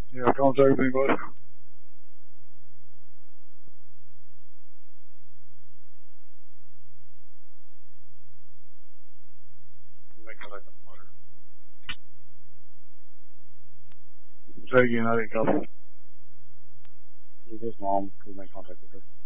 Yeah, contact me, bud. Make contact with the mother. Say again, I didn't copy. This is his mom. Please make contact with her.